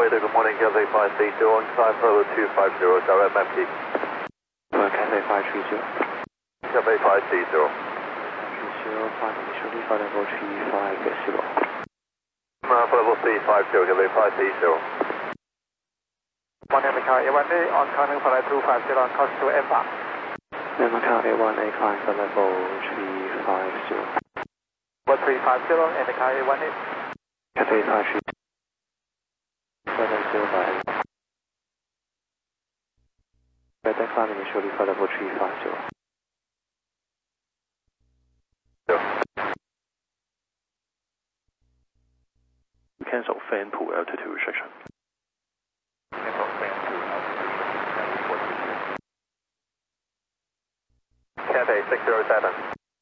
Later, good morning, Cathay 530, on climb for level 250, direct map key. Cathay 530. Cathay 530. 30, flight initially for level 350. For level 350, Cathay 530. One Macau A1A on climbing for level 250 on course to F1. Macau A1A climb for level 350. Level 350 and Macau A1A. Cathay 530. Further 0 by Better climb initially for level 350. Cancel fan pool altitude restriction. Cancel fan pool altitude restriction. Cathay 607.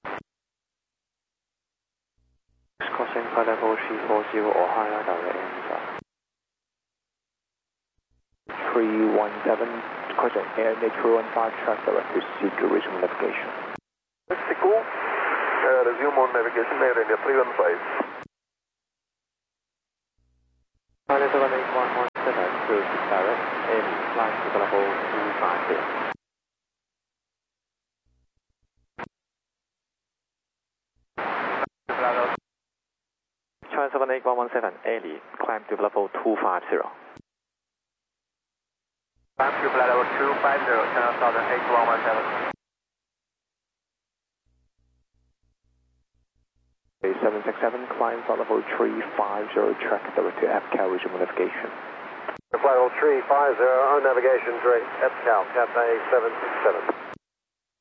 Crossing for level 340 or higher direct answer. 317, crossing air net 315, track direct to seek original navigation. Mexico, resume on navigation air India 315. Pilot 18117 to direct aim flight to level 250. China 78117 Ailey, climb to level 250. Climb to level 250, China 78117. 767, climb for level 350, track direct to FCAL regional navigation. Level 350, on navigation direct FCAL, Cathay 767.